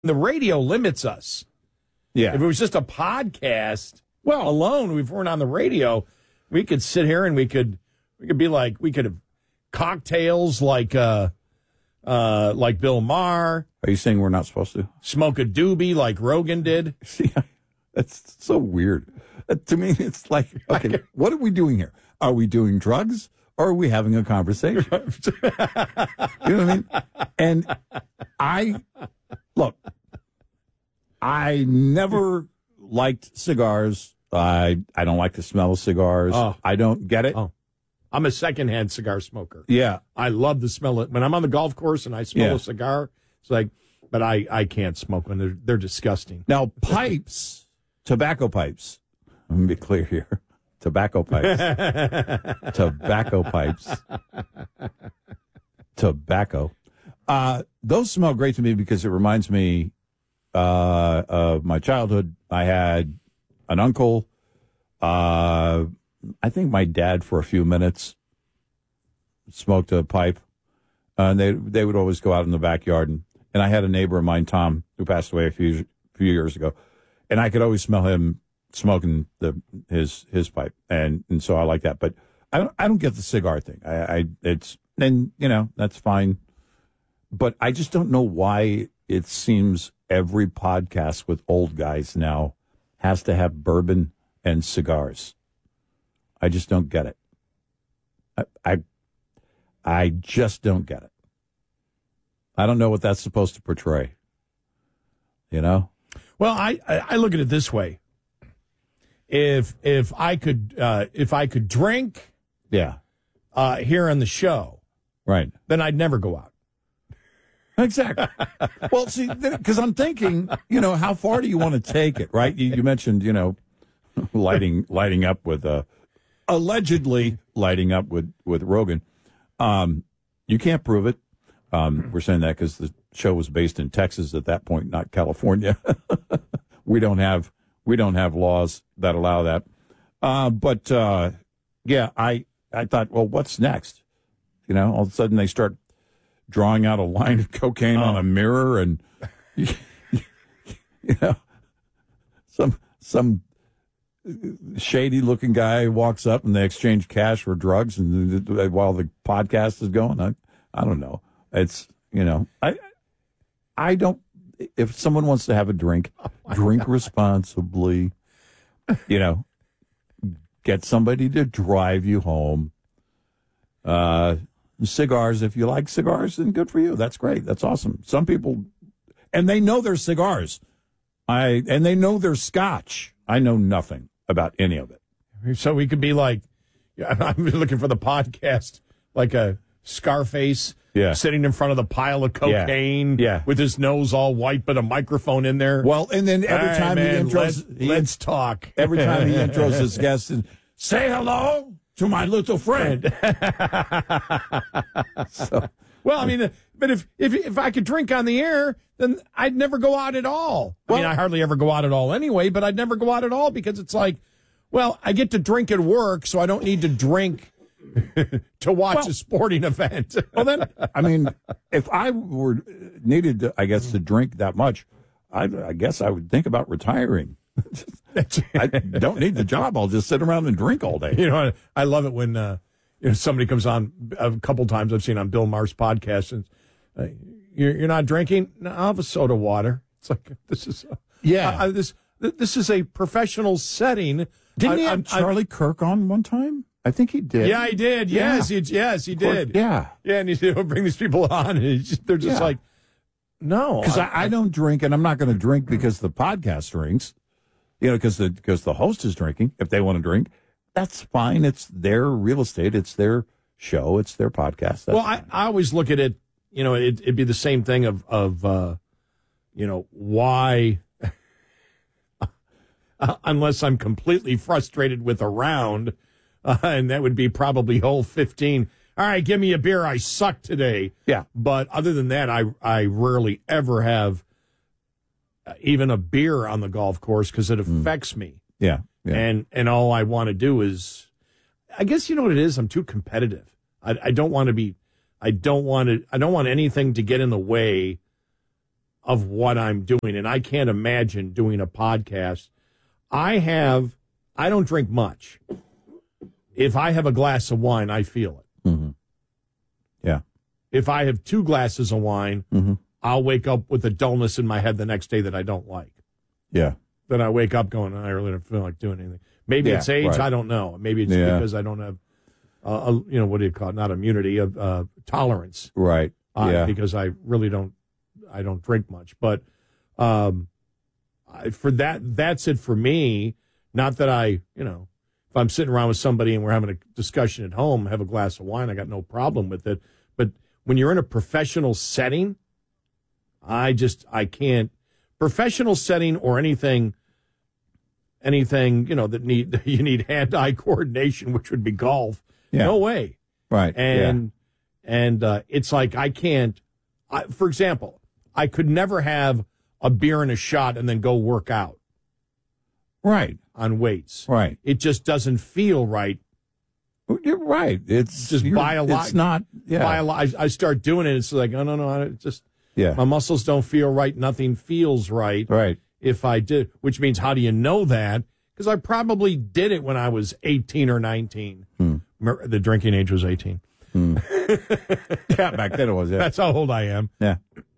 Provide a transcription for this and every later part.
The radio limits us. Yeah. If it was just a podcast, alone, if we weren't on the radio, we could sit here and we could be like, we could have cocktails like Bill Maher. Are you saying we're not supposed to? Smoke a doobie like Rogan did. See, that's so weird. To me, it's like, okay, what are we doing here? Are we doing drugs or are we having a conversation? You know what I mean? And I never liked cigars. I don't like the smell of cigars. Oh. I don't get it. Oh. I'm a secondhand cigar smoker. Yeah. I love the smell of it. When I'm on the golf course and I smell a cigar, it's like, but I can't smoke when they're disgusting. Now, pipes, tobacco pipes. Let me be clear here. Tobacco pipes. Tobacco pipes. Tobacco. Those smell great to me because it reminds me of my childhood. I had an uncle. I think my dad, for a few minutes, smoked a pipe. And they would always go out in the backyard. And I had a neighbor of mine, Tom, who passed away a few years ago. And I could always smell him smoking his pipe. And so I like that. But I don't get the cigar thing. That's fine. But I just don't know why it seems every podcast with old guys now has to have bourbon and cigars. I just don't get it. I just don't get it. I don't know what that's supposed to portray. You know? Well, I look at it this way. If I could drink here on the show, right, then I'd never go out. Exactly. Well, see, because I'm thinking, how far do you want to take it, right? You mentioned, lighting up with allegedly lighting up with Rogan. You can't prove it. We're saying that because the show was based in Texas at that point, not California. We don't have laws that allow that. I thought, well, what's next? All of a sudden they start drawing out a line of cocaine on a mirror, and some shady looking guy walks up and they exchange cash for drugs, and while the podcast is going, I don't know. It's I don't. If someone wants to have a drink, drink responsibly. Get somebody to drive you home. Cigars, if you like cigars, then good for you. That's great. That's awesome. Some people, and they know they're cigars. And they know they're scotch. I know nothing about any of it. So we could be like, I'm looking for the podcast, like a Scarface sitting in front of the pile of cocaine with his nose all white, but a microphone in there. Well, and then every time he intros, let's talk. Every time he intros his guests, and say hello to my little friend. Well, I mean, but if I could drink on the air, then I'd never go out at all. I mean, I hardly ever go out at all anyway, but I'd never go out at all because it's like, well, I get to drink at work, so I don't need to drink to watch a sporting event. Well, then, I mean, if I were needed, to drink that much, I guess I would think about retiring. I don't need the job. I'll just sit around and drink all day. I love it when somebody comes on. A couple times I've seen on Bill Maher's podcast, and you're not drinking. No, I'll have a soda water. It's like this is this is a professional setting. Didn't he have Charlie Kirk on one time? I think he did. Yeah, he did. Yes, he did. Yeah, and he bring these people on, and they're just like, no, because I don't drink, and I'm not going to drink because the podcast drinks. Because the host is drinking. If they want to drink, that's fine. It's their real estate. It's their show. It's their podcast. I always look at it. It'd be the same thing of why, unless I'm completely frustrated with a round, and that would be probably hole 15. All right, give me a beer. I suck today. Yeah. But other than that, I rarely ever have even a beer on the golf course because it affects me. Yeah. And all I want to do is, I guess you know what it is? I'm too competitive. I don't want anything to get in the way of what I'm doing, and I can't imagine doing a podcast. I don't drink much. If I have a glass of wine, I feel it. Mm-hmm. Yeah. If I have 2 glasses of wine, I'll wake up with a dullness in my head the next day that I don't like. Yeah. Then I wake up going, I really don't feel like doing anything. Maybe it's age, right. I don't know. Maybe it's because I don't have, what do you call it? Not immunity, tolerance. Right. Because I really don't drink much. But for that's it for me. Not that if I'm sitting around with somebody and we're having a discussion at home, have a glass of wine, I got no problem with it. But when you're in a professional setting, I can't. Professional setting or anything, that you need hand-eye coordination, which would be golf. Yeah. No way. Right. And it's like I can't. For example, I could never have a beer and a shot and then go work out. Right. On weights. Right. It just doesn't feel right. You're right. It's just biological. It's not. Yeah. I start doing it. It's like, oh, no. My muscles don't feel right. Nothing feels right. Right. If I did, which means how do you know that? Because I probably did it when I was 18 or 19. The drinking age was 18. Yeah, back then it was. Yeah. That's how old I am. Yeah.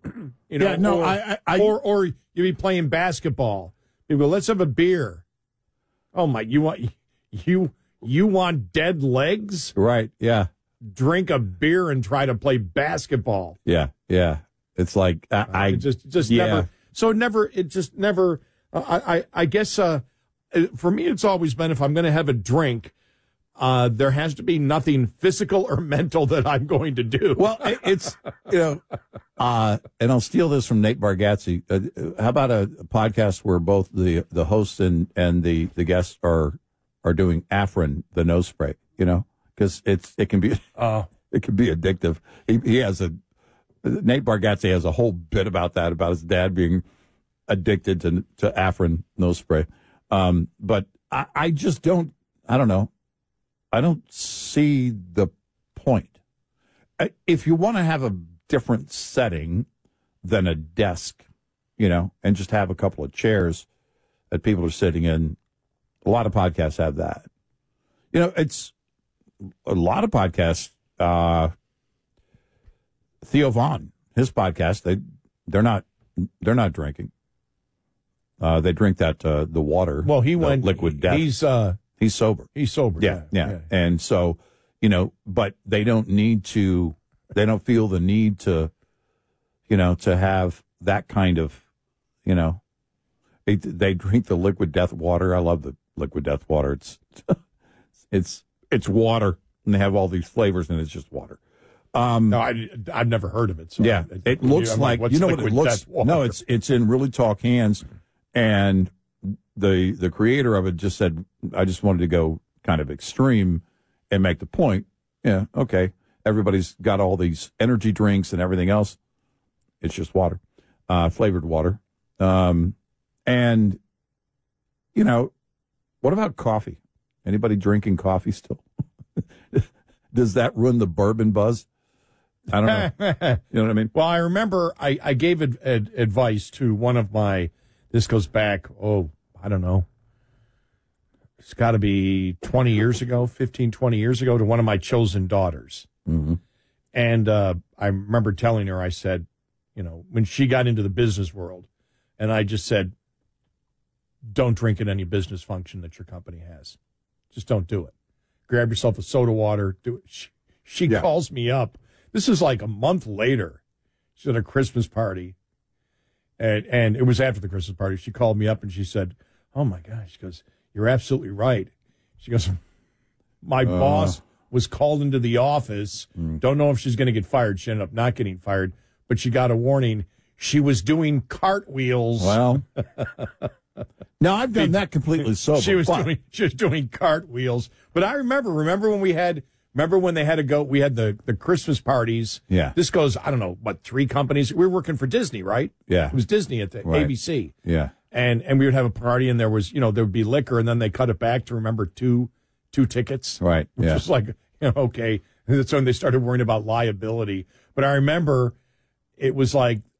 Or you'd be playing basketball. You go, let's have a beer. Oh my! You want dead legs? Right. Yeah. Drink a beer and try to play basketball. Yeah. Yeah. It's like I never. So it just never. I guess for me, it's always been if I'm going to have a drink, there has to be nothing physical or mental that I'm going to do. Well, it's and I'll steal this from Nate Bargatze. How about a podcast where both the hosts and the guests are doing Afrin, the nose spray? Because it can be addictive. He has Nate Bargatze has a whole bit about that, about his dad being addicted to Afrin nose spray. But I just don't. I don't know. I don't see the point. If you want to have a different setting than a desk, and just have a couple of chairs that people are sitting in, a lot of podcasts have that. It's a lot of podcasts. Theo Vaughn, his podcast, they're not drinking. They drink the water. Well, he went liquid death. He's sober. He's sober. Yeah. And so, but they don't need to. They don't feel the need to, to have that kind of, They drink the liquid death water. I love the liquid death water. It's water, and they have all these flavors, and it's just water. No, I've never heard of it. So yeah, it looks like what it looks. No, it's in Really Tall Cans, and the creator of it just said, I just wanted to go kind of extreme and make the point. Yeah, okay, everybody's got all these energy drinks and everything else. It's just water, flavored water, and what about coffee? Anybody drinking coffee still? Does that ruin the bourbon buzz? I don't know. You know what I mean? Well, I remember I gave advice to one of my, this goes back, I don't know. It's got to be 20 years ago, 15, 20 years ago, to one of my chosen daughters. Mm-hmm. And I remember telling her, I said, when she got into the business world, and I just said, don't drink at any business function that your company has. Just don't do it. Grab yourself a soda water. Do it. She calls me up. This is like a month later. She's at a Christmas party. And it was after the Christmas party. She called me up and she said, oh, my gosh. She goes, you're absolutely right. She goes, my boss was called into the office. Don't know if she's going to get fired. She ended up not getting fired. But she got a warning. She was doing cartwheels. Well, no, I've done that completely sober. She was doing cartwheels. But I remember when they had to go, we had the Christmas parties. Yeah. This goes, I don't know, 3 companies. We were working for Disney, right? Yeah. It was Disney at the ABC. Yeah. And we would have a party and there was, there would be liquor and then they cut it back to remember two tickets. Right. Which was like, okay. That's when they started worrying about liability. But I remember it was like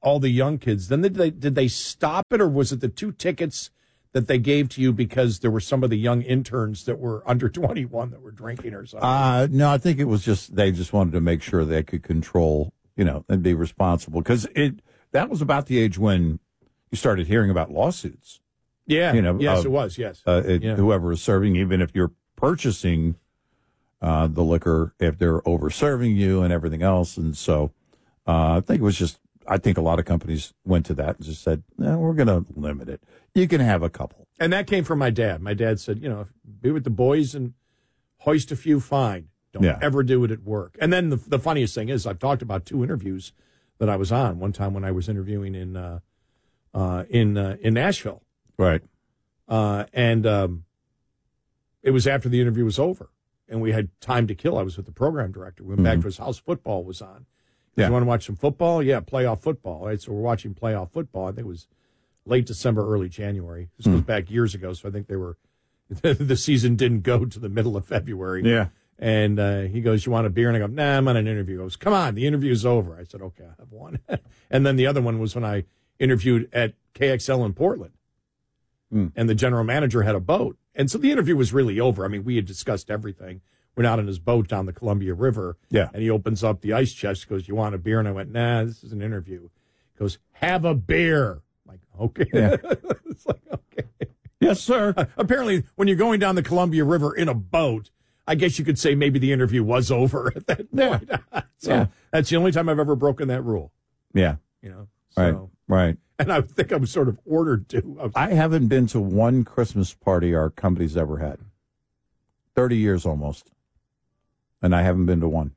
all the young kids. Then did they stop it, or was it the 2 tickets that they gave to you because there were some of the young interns that were under 21 that were drinking or something? No, I think it was they just wanted to make sure they could control, and be responsible, because that was about the age when you started hearing about lawsuits. Yeah, yes, it was, yes. Whoever is serving, even if you're purchasing the liquor, if they're over-serving you and everything else. And so I think a lot of companies went to that and just said, no, we're going to limit it. You can have a couple. And that came from my dad. My dad said, be with the boys and hoist a few, fine. Don't ever do it at work. And then the funniest thing is I've talked about 2 interviews that I was on. One time when I was interviewing in Nashville. Right. And it was after the interview was over, and we had time to kill. I was with the program director. We went back to his house. Football was on. You want to watch some football? Yeah, playoff football. Right, so we're watching playoff football. I think it was late December, early January. This goes back years ago, so I think the season didn't go to the middle of February. Yeah. And he goes, you want a beer? And I go, nah, I'm on an interview. He goes, come on, the interview's over. I said, okay, I'll have one. And then the other one was when I interviewed at KXL in Portland. And the general manager had a boat. And so the interview was really over. I mean, we had discussed everything. We're out on his boat down the Columbia River. Yeah. And he opens up the ice chest, goes, you want a beer? And I went, nah, this is an interview. He goes, have a beer. I'm like, okay. Yeah. It's like, okay. Yes, sir. Apparently, when you're going down the Columbia River in a boat, I guess you could say maybe the interview was over at that point. So that's the only time I've ever broken that rule. Yeah. Right. And I think I was sort of ordered to. I haven't been to one Christmas party our company's ever had. 30 years almost. And I haven't been to one.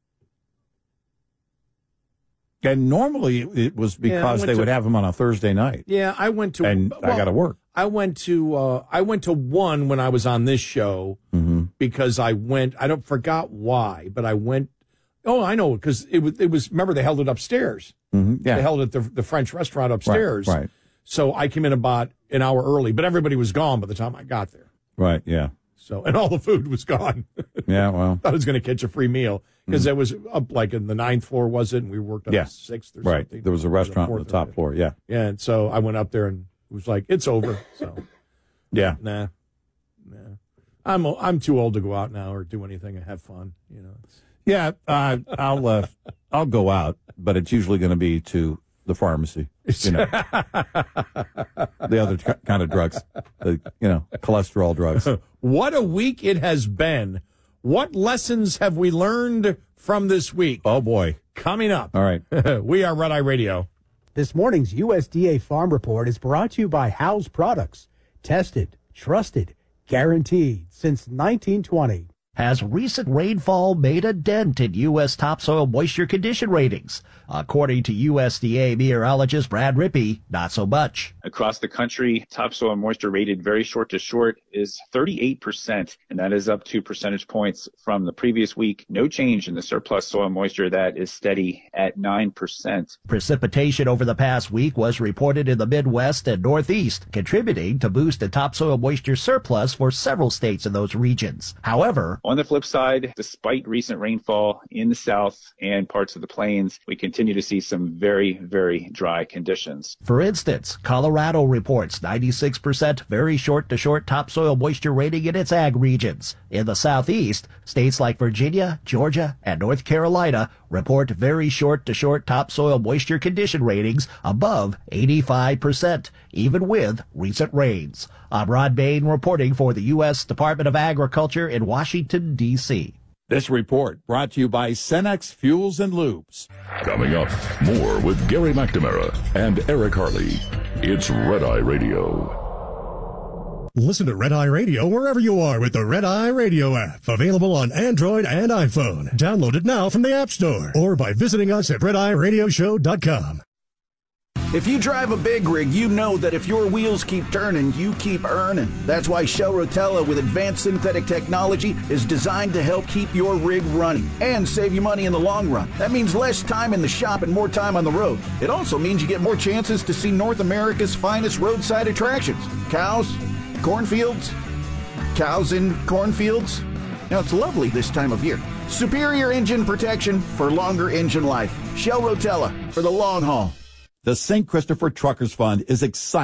And normally it was because they would have them on a Thursday night. Yeah, I went to. And I got to work. I went to one when I was on this show because I don't forgot why, but I went. Oh, I know, because it was. Remember, they held it upstairs. Yeah, they held it at the French restaurant upstairs. Right. So I came in about an hour early, but everybody was gone by the time I got there. Right. Yeah. So, and all the food was gone. Yeah. Well, thought I was going to catch a free meal because it was up like in the 9th floor, was it? And we worked on the 6th or something. Right. There was a restaurant on the top floor. Yeah. Yeah. And so I went up there and it was like, it's over. So. Yeah. Nah. I'm too old to go out now or do anything and have fun. Yeah, I'll go out, but it's usually going to be to the pharmacy. The other kind of drugs, cholesterol drugs. What a week it has been. What lessons have we learned from this week? Oh boy, coming up. All right, we are Red Eye Radio. This morning's USDA Farm Report is brought to you by House Products. Tested, trusted, guaranteed since 1920. Has recent rainfall made a dent in U.S. topsoil moisture condition ratings? According to USDA meteorologist Brad Rippey, not so much. Across the country, topsoil moisture rated very short to short is 38%, and that is up 2 percentage points from the previous week. No change in the surplus soil moisture. That is steady at 9%. Precipitation over the past week was reported in the Midwest and Northeast, contributing to boost the topsoil moisture surplus for several states in those regions. However, on the flip side, despite recent rainfall in the South and parts of the plains, we continue to see some very, very dry conditions. For instance, Colorado reports 96% very short-to-short topsoil moisture rating in its ag regions. In the Southeast, states like Virginia, Georgia, and North Carolina report very short-to-short topsoil moisture condition ratings above 85%, even with recent rains. I'm Rod Bain reporting for the U.S. Department of Agriculture in Washington, D.C. This report brought to you by Cenex Fuels and Lubes. Coming up, more with Gary McNamara and Eric Harley. It's Red Eye Radio. Listen to Red Eye Radio wherever you are with the Red Eye Radio app. Available on Android and iPhone. Download it now from the App Store or by visiting us at RedEyeRadioshow.com. If you drive a big rig, you know that if your wheels keep turning, you keep earning. That's why Shell Rotella with advanced synthetic technology is designed to help keep your rig running and save you money in the long run. That means less time in the shop and more time on the road. It also means you get more chances to see North America's finest roadside attractions. Cows, cornfields, cows in cornfields. Now, it's lovely this time of year. Superior engine protection for longer engine life. Shell Rotella for the long haul. The St. Christopher Truckers Fund is excited